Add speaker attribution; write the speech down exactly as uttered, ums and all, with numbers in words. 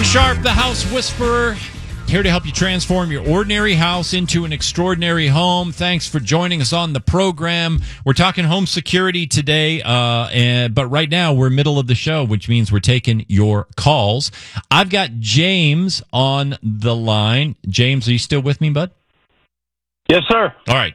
Speaker 1: Sharp, the House Whisperer, here to help you transform your ordinary house into an extraordinary home. Thanks for joining us on the program. We're talking home security today, uh, and, but right now we're middle of the show, which means we're taking your calls. I've got James on the line. James, are you still with me, bud?
Speaker 2: Yes, sir.
Speaker 1: All right.